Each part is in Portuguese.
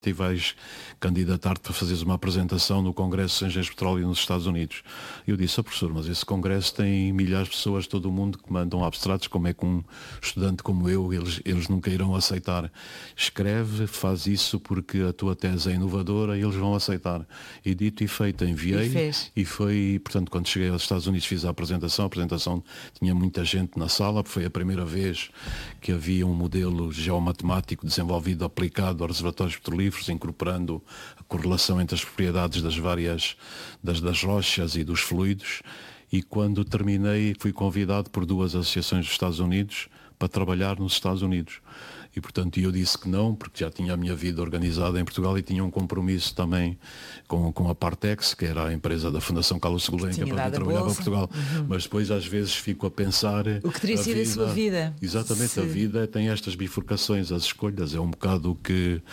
e vais candidatar-te para fazeres uma apresentação no Congresso de Engenheiros de Petróleo nos Estados Unidos. Eu disse, professor, mas esse Congresso tem milhares de pessoas de todo o mundo que mandam abstratos, como é que um estudante como eu, eles nunca irão aceitar. Escreve, faz isso porque a tua tese é inovadora e eles vão aceitar. E dito e feito, enviei e foi, portanto, quando cheguei aos Estados Unidos fiz a apresentação tinha muita gente na sala, porque foi a primeira vez que havia um modelo geomatemático desenvolvido, aplicado aos reservatórios petrolíferos, incorporando a correlação entre as propriedades das várias das rochas e dos fluidos, e quando terminei fui convidado por 2 associações dos Estados Unidos para trabalhar nos Estados Unidos. E, portanto, eu disse que não, porque já tinha a minha vida organizada em Portugal e tinha um compromisso também com a Partex, que era a empresa da Fundação Carlos Gulbenkian, para quem trabalhava em Portugal. Mas depois, às vezes, fico a pensar... O que teria sido a sua vida. Exatamente, a vida tem estas bifurcações, as escolhas. É um bocado o que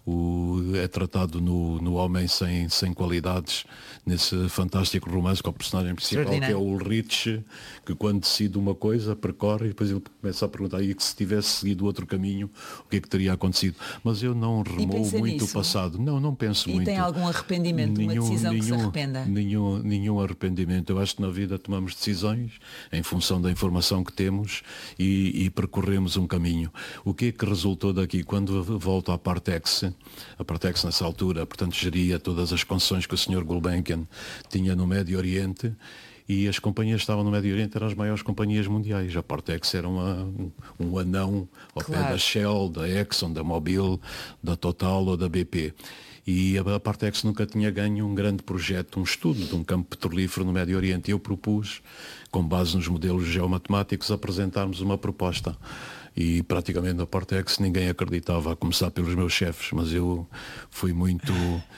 é tratado no Homem Sem Qualidades, nesse fantástico romance com o personagem principal, que é o Ulrich, que quando decide uma coisa, percorre, e depois ele começa a perguntar, e que se tivesse seguido outro caminho, o que é que teria acontecido? Mas eu não remoo muito o passado. Não penso muito. E tem algum arrependimento, uma decisão que se arrependa? Nenhum arrependimento. Eu acho que na vida tomamos decisões em função da informação que temos e percorremos um caminho. O que é que resultou daqui? Quando volto à Partex, a Partex nessa altura, portanto, geria todas as concessões que o Sr. Gulbenkian tinha no Médio Oriente, e as companhias que estavam no Médio Oriente eram as maiores companhias mundiais. A Partex era um anão ao pé da Shell, da Exxon, da Mobil, da Total ou da BP. E a Partex nunca tinha ganho um grande projeto, um estudo de um campo petrolífero no Médio Oriente. E eu propus, com base nos modelos geomatemáticos, apresentarmos uma proposta. E praticamente na Partex ninguém acreditava, a começar pelos meus chefes, mas eu fui muito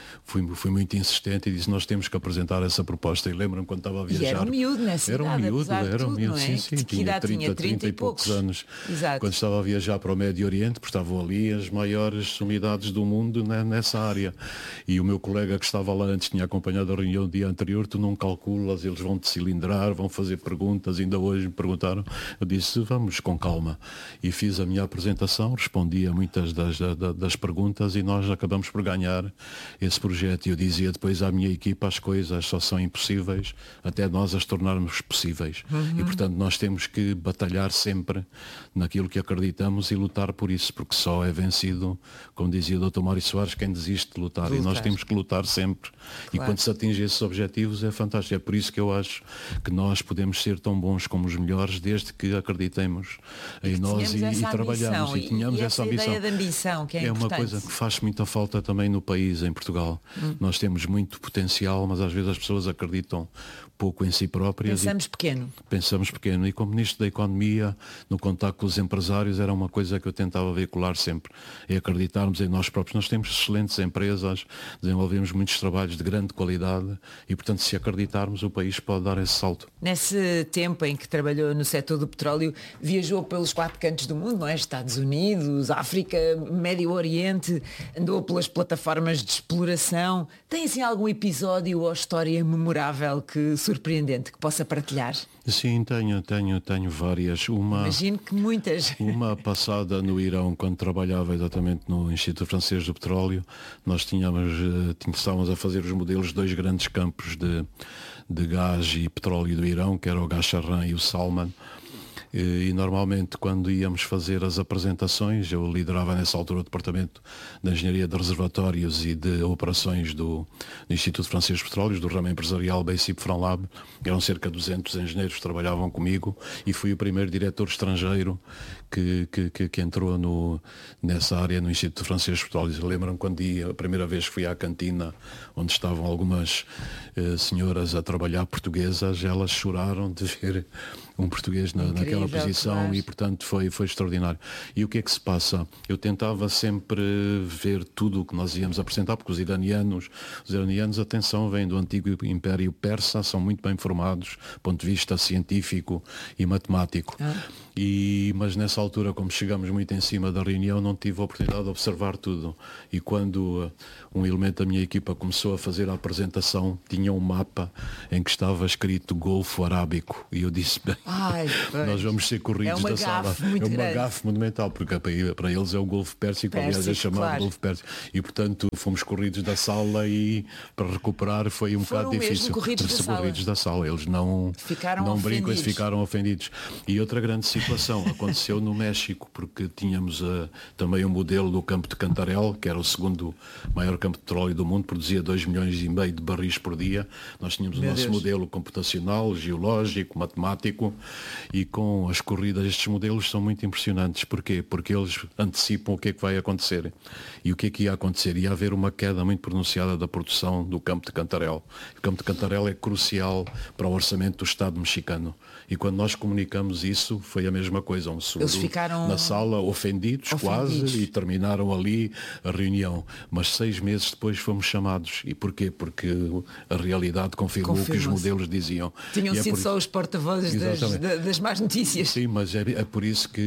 insistente e disse, nós temos que apresentar essa proposta. E lembro-me quando estava a viajar. E era um miúdo nessa idade, era um miúdo, é? sim, tinha 30 e poucos anos. Exato. Quando estava a viajar para o Médio Oriente, porque estavam ali as maiores unidades do mundo, né, nessa área. E o meu colega que estava lá antes tinha acompanhado a reunião do dia anterior, tu não calculas, eles vão te cilindrar, vão fazer perguntas, ainda hoje me perguntaram. Eu disse, vamos com calma. E fiz a minha apresentação, respondi a muitas das perguntas e nós acabamos por ganhar esse projeto. E eu dizia depois à minha equipa, as coisas só são impossíveis até nós as tornarmos possíveis. E, portanto, nós temos que batalhar sempre naquilo que acreditamos e lutar por isso, porque só é vencido, como dizia o Dr. Mário Soares, quem desiste de lutar. E nós temos que lutar sempre. Claro. E quando se atinge esses objetivos é fantástico. É por isso que eu acho que nós podemos ser tão bons como os melhores, desde que acreditemos em nós e trabalhamos e tenhamos essa ambição. Ideia de ambição, que é uma coisa que faz muita falta também no país, em Portugal. Nós temos muito potencial, mas às vezes as pessoas acreditam pouco em si próprias. Pensamos pequeno. E como Ministro da Economia, no contacto com os empresários, era uma coisa que eu tentava veicular sempre. É acreditarmos em nós próprios. Nós temos excelentes empresas, desenvolvemos muitos trabalhos de grande qualidade e, portanto, se acreditarmos, o país pode dar esse salto. Nesse tempo em que trabalhou no setor do petróleo, viajou pelos 4 cantos do mundo, não é? Estados Unidos, África, Médio Oriente, andou pelas plataformas de exploração. Tem assim algum episódio ou história memorável, surpreendente, que possa partilhar? Sim, tenho várias. Imagino que muitas. Uma passada no Irão, quando trabalhava exatamente no Instituto Francês do Petróleo, nós estávamos a fazer os modelos de 2 grandes campos de gás e petróleo do Irão, que era o gás Charran e o Salman. E normalmente quando íamos fazer as apresentações, eu liderava nessa altura o Departamento de Engenharia de Reservatórios e de Operações do Instituto Francês de Petróleos, do ramo empresarial BASIP Franlab. Eram cerca de 200 engenheiros que trabalhavam comigo e fui o primeiro diretor estrangeiro que entrou nessa área no Instituto Francês de Petróleos. Lembram-me quando a primeira vez que fui à cantina, onde estavam algumas senhoras a trabalhar portuguesas, elas choraram de ver um português naquela posição, claro. E portanto foi extraordinário. E o que é que se passa? Eu tentava sempre ver tudo o que nós íamos apresentar, porque os iranianos, atenção, vêm do antigo Império Persa, são muito bem formados do ponto de vista científico e matemático. Mas nessa altura, como chegamos muito em cima da reunião, não tive a oportunidade de observar tudo. E quando um elemento da minha equipa começou a fazer a apresentação, tinha um mapa em que estava escrito Golfo Arábico. E eu disse, bem, Ai, Nós vamos ser corridos da sala. É uma gafe monumental, porque para eles é o Golfo Pérsico, aliás é chamado claro. Golfo Pérsico. E portanto fomos corridos da sala e para recuperar foi um bocado difícil. Corridos da sala. Eles não brincam e ficaram ofendidos. E outra grande situação aconteceu no México, porque tínhamos também um modelo do campo de Cantarell, que era o segundo maior campo de petróleo do mundo, produzia 2,5 milhões de barris por dia. Nós tínhamos o nosso modelo computacional, geológico, matemático, e com as corridas estes modelos são muito impressionantes. Porquê? Porque eles antecipam o que é que vai acontecer. E o que é que ia acontecer? Ia haver uma queda muito pronunciada da produção do campo de Cantarell. O campo de Cantarell é crucial para o orçamento do Estado mexicano. E quando nós comunicamos isso, foi a mesma coisa. Eles ficaram na sala ofendidos quase e terminaram ali a reunião. Mas 6 meses depois fomos chamados. E porquê? Porque a realidade confirmou o que os modelos diziam. Tinham sido só os porta-vozes das más notícias. Sim, mas é por isso que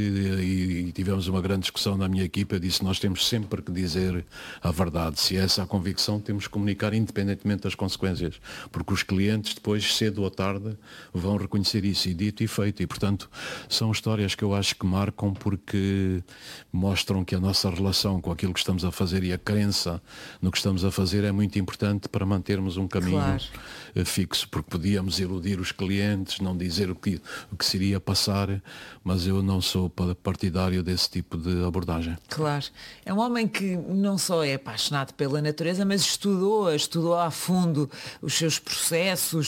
e tivemos uma grande discussão na minha equipa. Eu disse, nós temos sempre que dizer a verdade. Se é essa a convicção, temos que comunicar independentemente das consequências. Porque os clientes depois, cedo ou tarde, vão reconhecer isso. E dito e feito. E, portanto, são histórias que eu acho que marcam porque mostram que a nossa relação com aquilo que estamos a fazer e a crença no que estamos a fazer é muito importante para mantermos um caminho fixo, porque podíamos iludir os clientes, não dizer o que se iria passar, mas eu não sou partidário desse tipo de abordagem. Claro. É um homem que não só é apaixonado pela natureza, mas estudou a fundo os seus processos.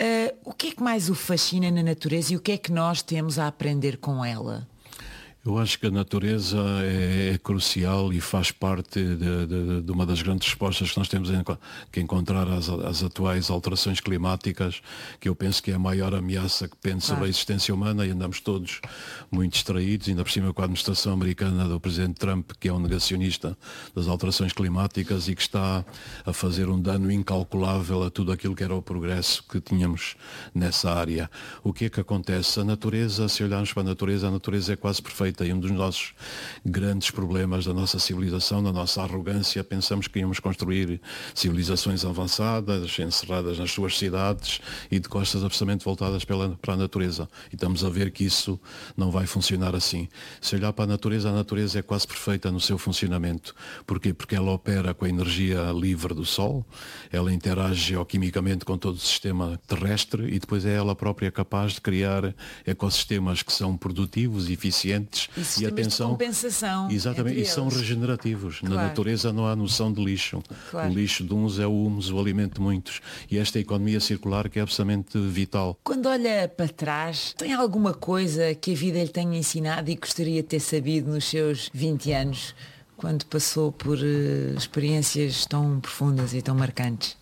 O que é que mais o fascina na natureza e o que é que nós temos a aprender com ela? Eu acho que a natureza é crucial e faz parte de uma das grandes respostas que nós temos que encontrar às atuais alterações climáticas, que eu penso que é a maior ameaça que pende sobre a existência humana, e andamos todos muito distraídos, ainda por cima com a administração americana do Presidente Trump, que é um negacionista das alterações climáticas e que está a fazer um dano incalculável a tudo aquilo que era o progresso que tínhamos nessa área. O que é que acontece? A natureza, se olharmos para a natureza é quase perfeita. E um dos nossos grandes problemas da nossa civilização, da nossa arrogância, pensamos que íamos construir civilizações avançadas, encerradas nas suas cidades e de costas absolutamente voltadas para a natureza. E estamos a ver que isso não vai funcionar assim. Se olhar para a natureza é quase perfeita no seu funcionamento. Porquê? Porque ela opera com a energia livre do Sol, ela interage geoquimicamente com todo o sistema terrestre e depois é ela própria capaz de criar ecossistemas que são produtivos, eficientes, e atenção, de compensação. Exatamente, e são regenerativos. Na natureza não há noção de lixo. O lixo de uns é o humus, o alimento de muitos. E esta economia circular que é absolutamente vital. Quando olha para trás, tem alguma coisa que a vida lhe tenha ensinado e gostaria de ter sabido nos seus 20 anos, quando passou por experiências tão profundas e tão marcantes?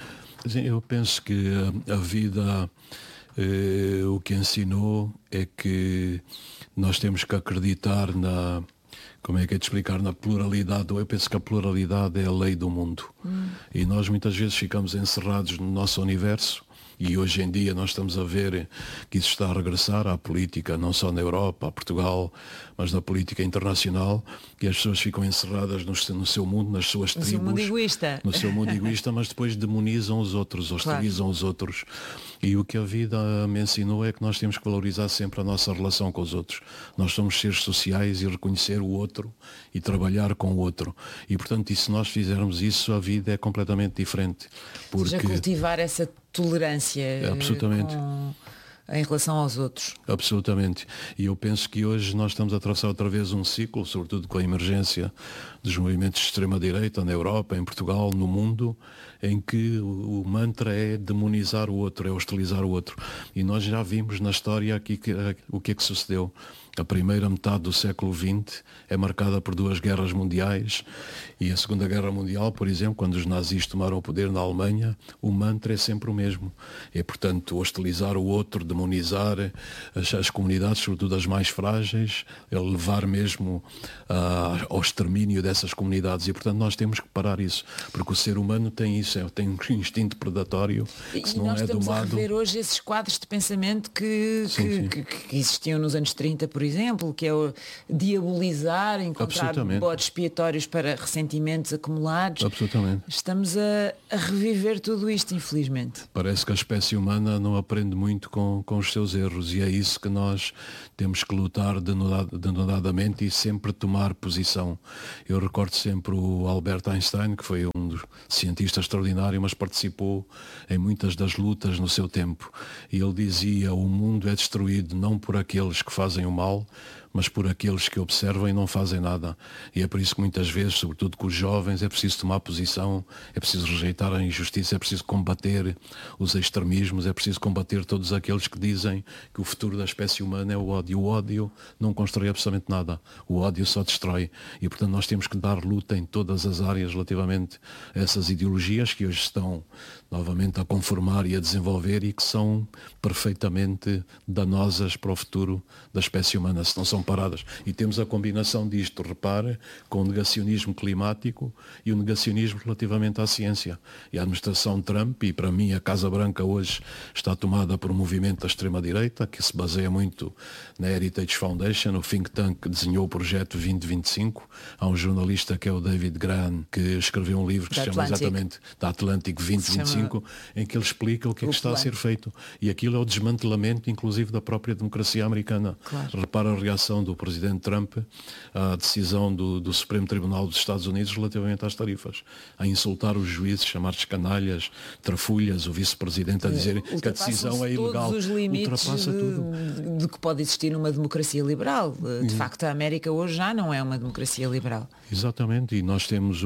Eu penso que a vida, o que ensinou é que nós temos que acreditar como é que é de explicar, na pluralidade. Eu penso que a pluralidade é a lei do mundo. E nós muitas vezes ficamos encerrados no nosso universo. E hoje em dia nós estamos a ver que isso está a regressar à política, não só na Europa, a Portugal, mas na política internacional, que as pessoas ficam encerradas no seu mundo, nas suas tribos. No seu mundo egoísta. No seu mundo egoísta, mas depois demonizam os outros, hostilizam os outros. E o que a vida me ensinou é que nós temos que valorizar sempre a nossa relação com os outros. Nós somos seres sociais e reconhecer o outro e trabalhar com o outro. E, portanto, e se nós fizermos isso, a vida é completamente diferente. Porque... Já cultivar essa tolerância em relação aos outros. Absolutamente. E eu penso que hoje nós estamos a atravessar outra vez um ciclo, sobretudo com a emergência dos movimentos de extrema-direita na Europa, em Portugal, no mundo, em que o mantra é demonizar o outro, é hostilizar o outro. E nós já vimos na história aqui o que é que sucedeu. A primeira metade do século XX é marcada por 2 guerras mundiais e a Segunda Guerra Mundial, por exemplo, quando os nazis tomaram o poder na Alemanha, o mantra é sempre o mesmo. É, portanto, hostilizar o outro, demonizar as comunidades, sobretudo as mais frágeis, é levar mesmo ao extermínio dessas comunidades. E, portanto, nós temos que parar isso, porque o ser humano tem isso, tem um instinto predatório que se não é domado... E nós estamos a rever hoje esses quadros de pensamento que existiam nos anos 30, por exemplo, que é o diabolizar, encontrar Absolutamente. bodes expiatórios para ressentimentos acumulados. Absolutamente. Estamos a reviver tudo isto, infelizmente. Parece que a espécie humana não aprende muito com os seus erros, e é isso que nós temos que lutar denodadamente e sempre tomar posição. Eu recordo sempre o Albert Einstein, que foi um dos cientistas extraordinário, mas participou em muitas das lutas no seu tempo. E ele dizia: o mundo é destruído não por aqueles que fazem o mal, mas por aqueles que observam e não fazem nada. E é por isso que muitas vezes, sobretudo com os jovens, é preciso tomar posição, é preciso rejeitar a injustiça, é preciso combater os extremismos, é preciso combater todos aqueles que dizem que o futuro da espécie humana é o ódio. O ódio não constrói absolutamente nada. O ódio só destrói. E, portanto, nós temos que dar luta em todas as áreas relativamente a essas ideologias que hoje estão novamente a conformar e a desenvolver e que são perfeitamente danosas para o futuro da espécie humana, se não são paradas. E temos a combinação disto, repare, com o negacionismo climático e o negacionismo relativamente à ciência. E a administração Trump, e para mim a Casa Branca hoje está tomada por um movimento da extrema-direita, que se baseia muito na Heritage Foundation, o think tank que desenhou o projeto 2025. Há um jornalista que é o David Graham, que escreveu um livro que se chama exatamente da Atlântico 2025, em que ele explica o que é que está a ser feito. E aquilo é o desmantelamento, inclusive, da própria democracia americana. Claro. Repara a reação do presidente Trump à decisão do Supremo Tribunal dos Estados Unidos relativamente às tarifas, a insultar os juízes, chamar-lhes canalhas, trafulhas, o vice-presidente a dizer que a decisão é ilegal. Todos os limites ultrapassa tudo. de que pode existir numa democracia liberal. De facto, a América hoje já não é uma democracia liberal. Exatamente, e nós temos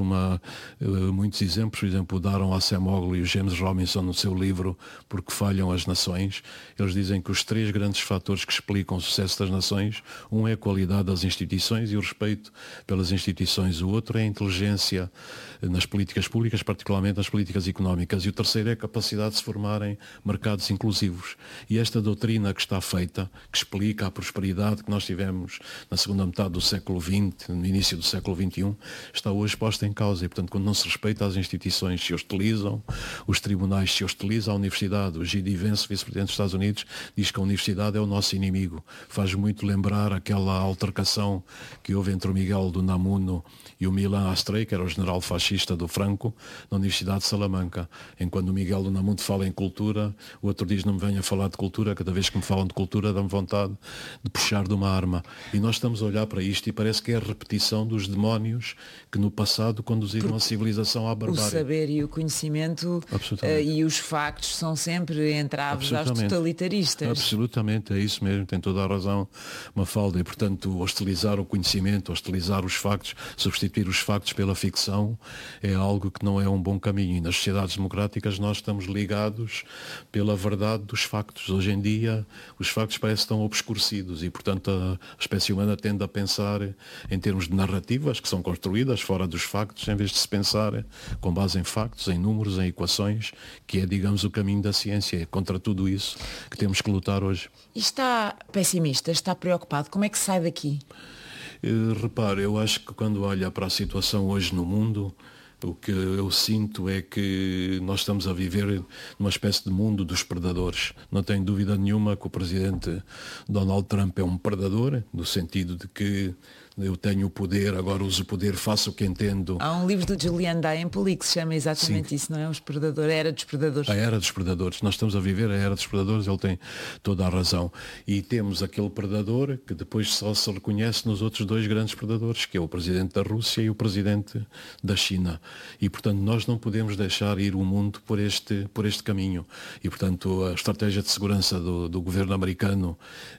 muitos exemplos. Por exemplo, o Daron Acemoglu e o James Robinson no seu livro Porque Falham as Nações. Eles dizem que os 3 grandes fatores que explicam o sucesso das nações, um é a qualidade das instituições e o respeito pelas instituições, o outro é a inteligência nas políticas públicas, particularmente nas políticas económicas, e o terceiro é a capacidade de se formarem mercados inclusivos. E esta doutrina que está feita, que explica a prosperidade que nós tivemos na segunda metade do século XX, no início do século XXI, está hoje posta em causa. E, portanto, quando não se respeita as instituições, se hostilizam, os tribunais se hostilizam, a universidade, o G.D. Vance, vice-presidente dos Estados Unidos, diz que a universidade é o nosso inimigo. Faz muito lembrar aquela altercação que houve entre o Miguel do Unamuno e o Milan Astrey, que era o general fascista do Franco, na Universidade de Salamanca. Enquanto o Miguel do Unamuno fala em cultura, o outro diz: não me venha falar de cultura, cada vez que me falam de cultura dá-me vontade de puxar de uma arma. E nós estamos a olhar para isto e parece que é a repetição dos demónios que no passado conduziram a civilização à barbárie. O saber e o conhecimento e os factos são sempre entraves aos totalitaristas. Absolutamente, é isso mesmo, tem toda a razão, Mafalda. E, portanto, hostilizar o conhecimento, hostilizar os factos, substituir os factos pela ficção é algo que não é um bom caminho. E nas sociedades democráticas nós estamos ligados pela verdade dos factos. Hoje em dia os factos parecem tão obscurecidos e, portanto, a espécie humana tende a pensar em termos de narrativas que são construídas fora dos factos, em vez de se pensar com base em factos, em números, em equações, que é, digamos, o caminho da ciência. É contra tudo isso que temos que lutar hoje. E está pessimista, está preocupado? Como é que sai daqui? Repare, eu acho que quando olha para a situação hoje no mundo, o que eu sinto é que nós estamos a viver numa espécie de mundo dos predadores. Não tenho dúvida nenhuma que o presidente Donald Trump é um predador, no sentido de que eu tenho o poder, agora uso o poder, faço o que entendo. Há um livro do Julian Dayenpool que se chama exatamente isso, não é? Os predadores, a Era dos Predadores. A Era dos Predadores. Nós estamos a viver a Era dos Predadores, ele tem toda a razão. E temos aquele predador que depois só se reconhece nos outros 2 grandes predadores, que é o presidente da Rússia e o presidente da China. E, portanto, nós não podemos deixar ir o mundo por este caminho. E, portanto, a estratégia de segurança do governo americano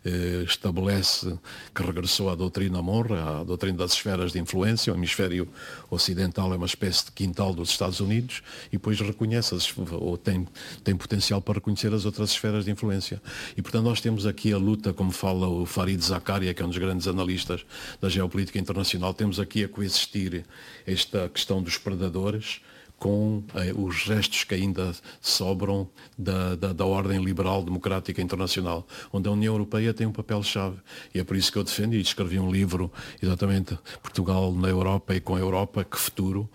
estabelece que regressou à doutrina Monroe, a doutrina das esferas de influência. O hemisfério ocidental é uma espécie de quintal dos Estados Unidos e depois reconhece, ou tem potencial para reconhecer as outras esferas de influência. E, portanto, nós temos aqui a luta, como fala o Farid Zakaria, que é um dos grandes analistas da geopolítica internacional, temos aqui a coexistir esta questão dos predadores com os restos que ainda sobram da ordem liberal democrática internacional, onde a União Europeia tem um papel-chave. E é por isso que eu defendo, e escrevi um livro, exatamente, Portugal na Europa e com a Europa, que futuro,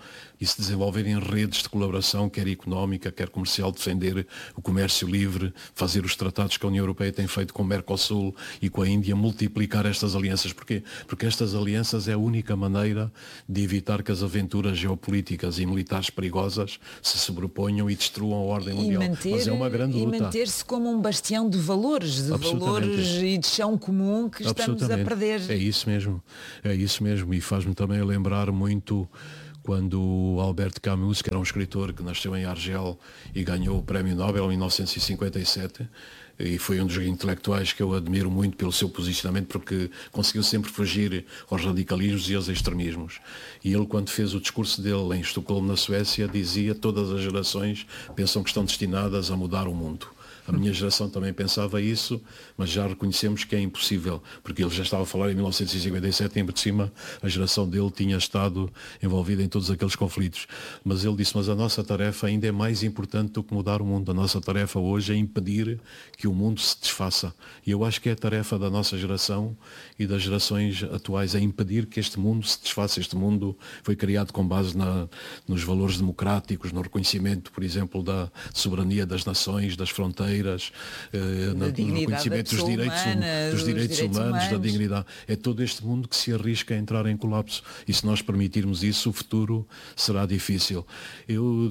e se desenvolverem redes de colaboração, quer económica, quer comercial, defender o comércio livre, fazer os tratados que a União Europeia tem feito com o Mercosul e com a Índia, multiplicar estas alianças. Porquê? Porque estas alianças é a única maneira de evitar que as aventuras geopolíticas e militares perigosas se sobreponham e destruam a ordem mundial. Mas é uma grande luta. E manter-se como um bastião de valores e de chão comum que estamos a perder. É isso mesmo. E faz-me também lembrar muito quando o Albert Camus, que era um escritor que nasceu em Argel e ganhou o Prémio Nobel em 1957, e foi um dos intelectuais que eu admiro muito pelo seu posicionamento, porque conseguiu sempre fugir aos radicalismos e aos extremismos. E ele, quando fez o discurso dele em Estocolmo, na Suécia, dizia: todas as gerações pensam que estão destinadas a mudar o mundo. A minha geração também pensava isso, mas já reconhecemos que é impossível, porque ele já estava a falar em 1957 e, por cima, a geração dele tinha estado envolvida em todos aqueles conflitos. Mas ele disse: mas a nossa tarefa ainda é mais importante do que mudar o mundo. A nossa tarefa hoje é impedir que o mundo se desfaça. E eu acho que é a tarefa da nossa geração e das gerações atuais, é impedir que este mundo se desfaça. Este mundo foi criado com base nos valores democráticos, no reconhecimento, por exemplo, da soberania das nações, das fronteiras, no reconhecimento dos direitos humanos, da dignidade. É todo este mundo que se arrisca a entrar em colapso. E se nós permitirmos isso, o futuro será difícil. Eu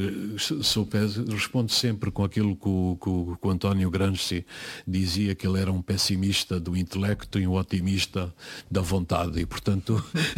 respondo sempre com aquilo que o António Gramsci dizia, que ele era um pessimista do intelecto e um otimista da vontade. E, portanto,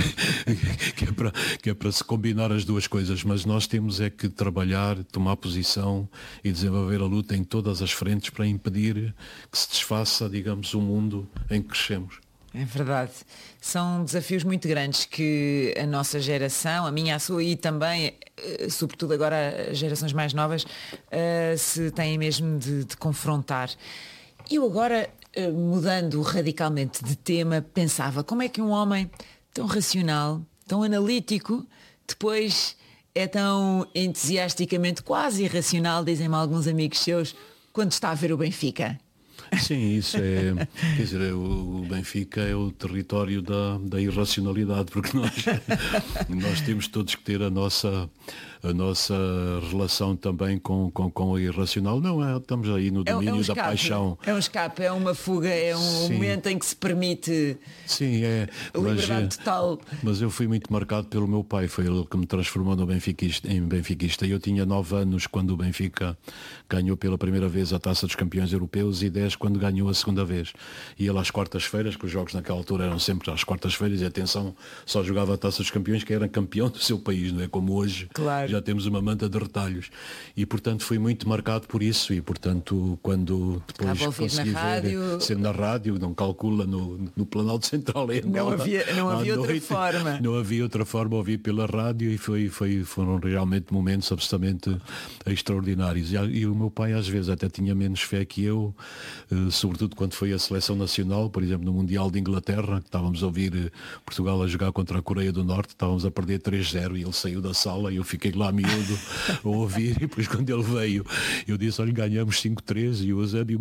que é para se combinar as duas coisas. Mas nós temos é que trabalhar, tomar posição e desenvolver a luta em todas as frentes para impedir que se desfaça, digamos, o mundo em que crescemos. É verdade. São desafios muito grandes que a nossa geração, a minha, a sua e também, sobretudo agora as gerações mais novas, se têm mesmo de confrontar. Eu agora, mudando radicalmente de tema, pensava como é que um homem tão racional, tão analítico, depois é tão entusiasticamente quase irracional, dizem-me alguns amigos seus, quando está a ver o Benfica. Sim, isso é, quer dizer, o Benfica é o território da irracionalidade, porque nós temos todos que ter a nossa relação também com o irracional. Não, estamos aí no domínio da paixão. É um escape, é uma fuga, é um momento em que se permite liberdade total. Mas eu fui muito marcado pelo meu pai, foi ele que me transformou em benfiquista. Eu tinha 9 anos quando o Benfica ganhou pela primeira vez a Taça dos Campeões Europeus e 10 quando ganhou a segunda vez. E ele às quartas-feiras, que os jogos naquela altura eram sempre às quartas-feiras, e atenção, só jogava a Taça dos Campeões que era campeão do seu país, não é como hoje. Claro. Já temos uma manta de retalhos. E portanto fui muito marcado por isso, e portanto quando depois consegui ver ser na rádio, não calcula no Planalto Central, não havia outra forma. Não havia outra forma, ouvi pela rádio, e foram realmente momentos absolutamente extraordinários. E o meu pai às vezes até tinha menos fé que eu, sobretudo quando foi a seleção nacional, por exemplo no Mundial de Inglaterra, que estávamos a ouvir Portugal a jogar contra a Coreia do Norte, estávamos a perder 3-0 e ele saiu da sala e eu fiquei lá miúdo a ouvir, e depois quando ele veio eu disse: olha, ganhamos 5-3, e o Eusébio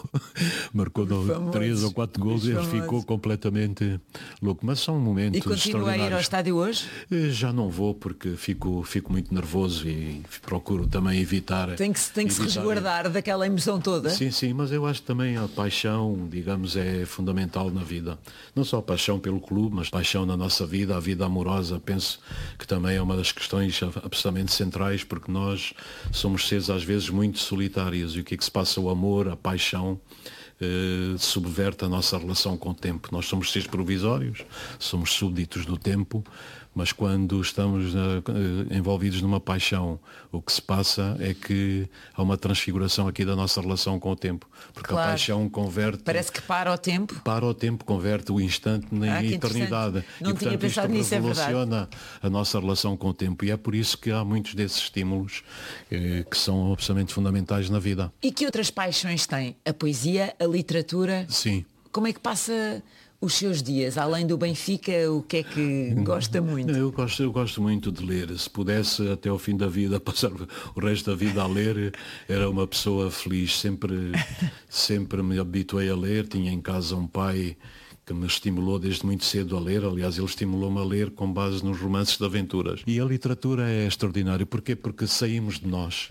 marcou 3 ou 4 gols, e ele ficou completamente louco. Mas são momentos extraordinários. E continua a ir ao estádio hoje? Já não vou, porque fico muito nervoso e procuro também evitar. Tem que se resguardar daquela emoção toda. Sim, mas eu acho que também a paixão, digamos, é fundamental na vida. Não só a paixão pelo clube, mas paixão na nossa vida, a vida amorosa. Penso que também é uma das questões absolutamente centrais, porque nós somos seres às vezes muito solitários, e o que é que se passa? O amor, a paixão subverte a nossa relação com o tempo. Nós somos seres provisórios, somos súbditos do tempo, mas quando estamos envolvidos numa paixão, o que se passa é que há uma transfiguração aqui da nossa relação com o tempo, porque claro, a paixão converte... Parece que para o tempo. Para o tempo, converte o instante na eternidade. Não e, tinha portanto, pensado isto nisso, revoluciona a nossa relação com o tempo, e é por isso que há muitos desses estímulos que são absolutamente fundamentais na vida. E que outras paixões tem? A poesia, a literatura? Sim. Como é que passa os seus dias? Além do Benfica, o que é que gosta muito? Eu gosto muito de ler. Se pudesse até ao fim da vida passar o resto da vida a ler, era uma pessoa feliz. Sempre me habituei a ler. Tinha em casa um pai que me estimulou desde muito cedo a ler. Aliás, ele estimulou-me a ler com base nos romances de aventuras. E a literatura é extraordinária. Porquê? Porque saímos de nós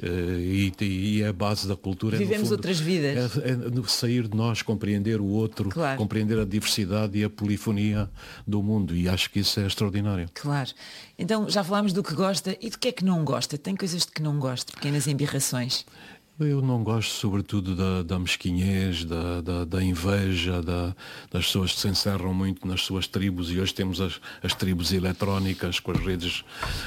e é a base da cultura. Vivemos outras vidas. É sair de nós, compreender o outro, claro. Compreender a diversidade e a polifonia do mundo. E acho que isso é extraordinário. Claro. Então já falámos do que gosta e do que é que não gosta. Tem coisas de que não gosta, pequenas embirrações. Eu não gosto, sobretudo, da mesquinhez, da inveja, das pessoas que se encerram muito nas suas tribos, e hoje temos as tribos eletrónicas com as redes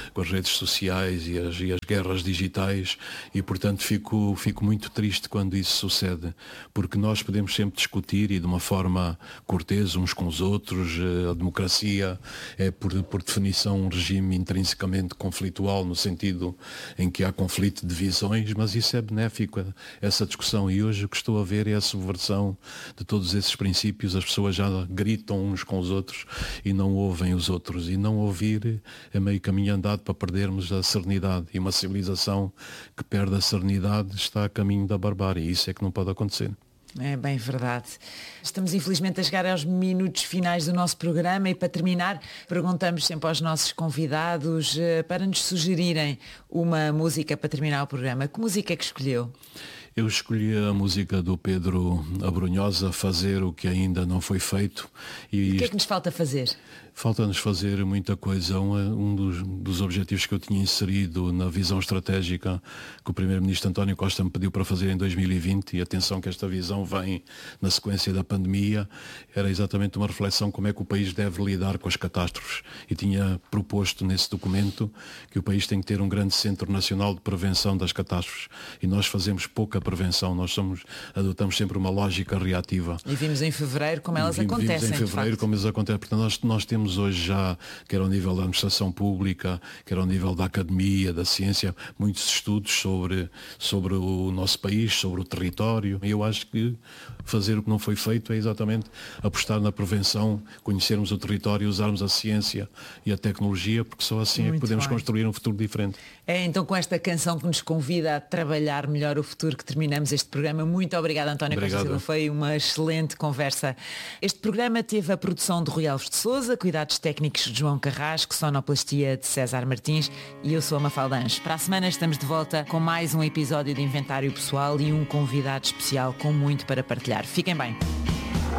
sociais e as guerras digitais, e portanto fico muito triste quando isso sucede, porque nós podemos sempre discutir e de uma forma cortês uns com os outros. A democracia é por definição um regime intrinsecamente conflitual, no sentido em que há conflito de visões, mas isso é benéfico, essa discussão, e hoje o que estou a ver é a subversão de todos esses princípios. As pessoas já gritam uns com os outros e não ouvem os outros, e não ouvir é meio caminho andado para perdermos a serenidade, e uma civilização que perde a serenidade está a caminho da barbárie, e isso é que não pode acontecer. É bem verdade. Estamos infelizmente a chegar aos minutos finais do nosso programa, e para terminar perguntamos sempre aos nossos convidados para nos sugerirem uma música para terminar o programa. Que música é que escolheu? Eu escolhi a música do Pedro Abrunhosa, Fazer o que ainda não foi feito. E o que é que nos falta fazer? Falta-nos fazer muita coisa. Um dos objetivos que eu tinha inserido na visão estratégica que o Primeiro-Ministro António Costa me pediu para fazer em 2020, e atenção que esta visão vem na sequência da pandemia, era exatamente uma reflexão como é que o país deve lidar com as catástrofes. E tinha proposto nesse documento que o país tem que ter um grande Centro Nacional de Prevenção das Catástrofes. E nós fazemos pouca prevenção, adotamos sempre uma lógica reativa. E vimos em fevereiro como elas acontecem. Vimos em fevereiro como elas acontecem. Portanto, nós temos hoje já, quer ao nível da administração pública, quer ao nível da academia, da ciência, muitos estudos sobre o nosso país, sobre o território. E eu acho que fazer o que não foi feito é exatamente apostar na prevenção, conhecermos o território, usarmos a ciência e a tecnologia, porque só assim é que podemos construir um futuro diferente. É então com esta canção que nos convida a trabalhar melhor o futuro que terminamos este programa. Muito obrigada, António Costa Silva. Foi uma excelente conversa. Este programa teve a produção de Rui Alves de Sousa, cuidados técnicos de João Carrasco, sonoplastia de César Martins, e eu sou a Mafalda Anjos. Para a semana estamos de volta com mais um episódio de Inventário Pessoal e um convidado especial com muito para partilhar. Fiquem bem.